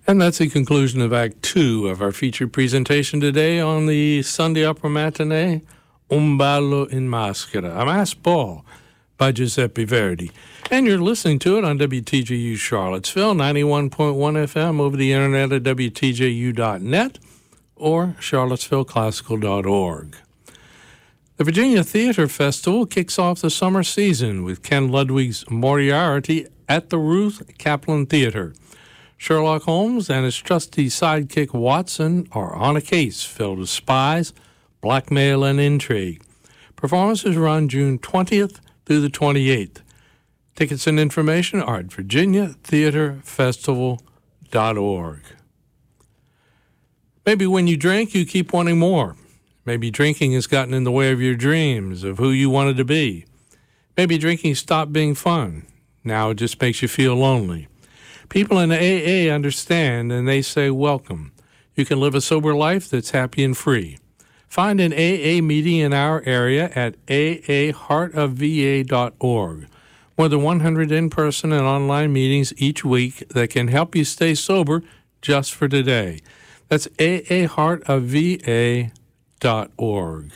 And that's the conclusion of Act 2 of our featured presentation today on the Sunday Opera Matinee, Un ballo in maschera, a masked ball by Giuseppe Verdi. And you're listening to it on WTJU Charlottesville, 91.1 FM over the internet at WTJU.net or charlottesvilleclassical.org. The Virginia Theater Festival kicks off the summer season with Ken Ludwig's Moriarty at the Ruth Kaplan Theater. Sherlock Holmes and his trusty sidekick Watson are on a case filled with spies, blackmail, and intrigue. Performances run June 20th through the 28th. Tickets and information are at virginiatheaterfestival.org. Maybe when you drink, you keep wanting more. Maybe drinking has gotten in the way of your dreams of who you wanted to be. Maybe drinking stopped being fun. Now it just makes you feel lonely. People in AA understand, and they say, welcome. You can live a sober life that's happy and free. Find an AA meeting in our area at aaheartofva.org. More than 100 in-person and online meetings each week that can help you stay sober just for today. That's aaheartofva.org.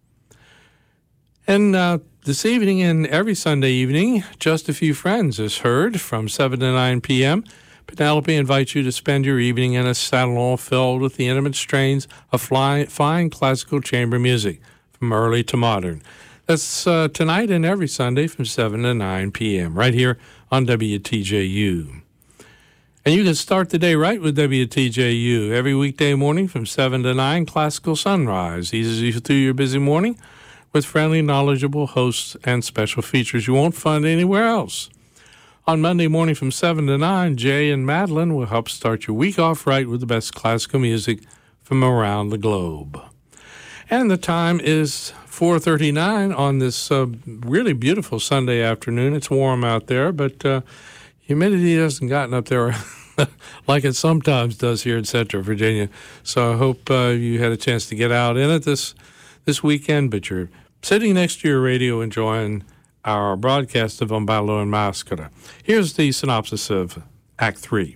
And this evening and every Sunday evening, Just a Few Friends is heard from 7 to 9 p.m. Penelope invites you to spend your evening in a salon filled with the intimate strains of fine classical chamber music from early to modern. That's tonight and every Sunday from 7 to 9 p.m. right here on WTJU. And you can start the day right with WTJU. Every weekday morning from 7 to 9, Classical Sunrise eases you through your busy morning with friendly, knowledgeable hosts and special features you won't find anywhere else. On Monday morning from 7 to 9, Jay and Madeline will help start your week off right with the best classical music from around the globe. And the time is 4:39 on this really beautiful Sunday afternoon. It's warm out there, but humidity hasn't gotten up there like it sometimes does here in Central Virginia. So I hope you had a chance to get out in it this weekend, but you're sitting next to your radio enjoying our broadcast of Un ballo in maschera. Here's the synopsis of Act 3.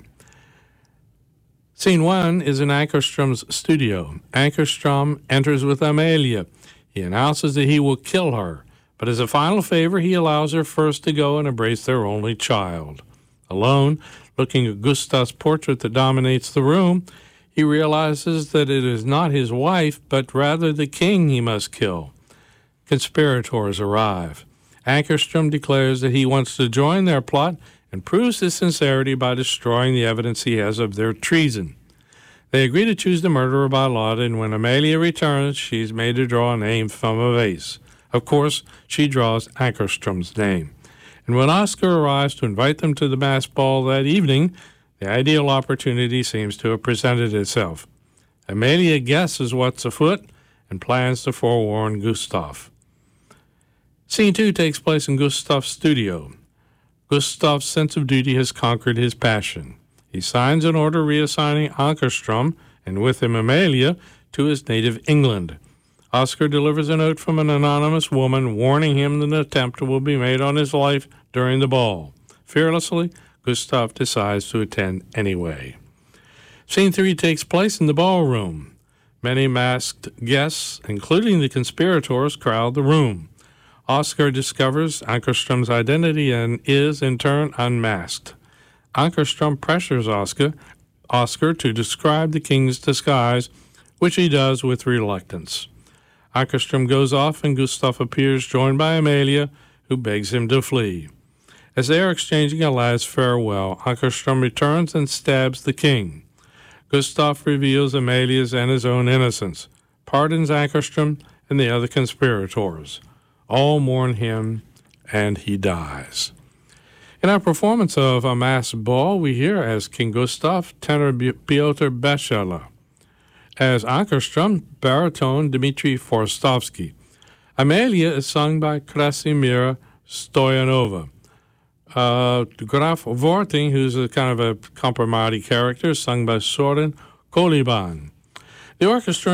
Scene 1 is in Ankerstrom's studio. Ankerstrom enters with Amelia. He announces that he will kill her, but as a final favor, he allows her first to go and embrace their only child. Alone, looking at Gustav's portrait that dominates the room, he realizes that it is not his wife, but rather the king he must kill. Conspirators arrive. Ankerstrom declares that he wants to join their plot and proves his sincerity by destroying the evidence he has of their treason. They agree to choose the murderer by lot, and when Amelia returns, she's made to draw a name from a vase. Of course, she draws Ankerstrom's name. And when Oscar arrives to invite them to the masked ball that evening, the ideal opportunity seems to have presented itself. Amelia guesses what's afoot and plans to forewarn Gustav. Scene 2 takes place in Gustav's studio. Gustav's sense of duty has conquered his passion. He signs an order reassigning Ankerstrom, and with him Amelia, to his native England. Oscar delivers a note from an anonymous woman warning him that an attempt will be made on his life during the ball. Fearlessly, Gustav decides to attend anyway. Scene 3 takes place in the ballroom. Many masked guests, including the conspirators, crowd the room. Oscar discovers Ankerstrom's identity and is, in turn, unmasked. Ankerstrom pressures Oscar to describe the king's disguise, which he does with reluctance. Ankerstrom goes off and Gustav appears, joined by Amelia, who begs him to flee. As they are exchanging a last farewell, Ankerstrom returns and stabs the king. Gustav reveals Amelia's and his own innocence, pardons Ankerstrom and the other conspirators. All mourn him, and he dies. In our performance of A Masked Ball, we hear as King Gustav, tenor Piotr Beshela. As Ankerstrom, baritone Dmitry Forstovsky. Amelia is sung by Krasimira Stoyanova. Graf Vorting, who's a kind of a compromising character, sung by Soren Koliban. The orchestra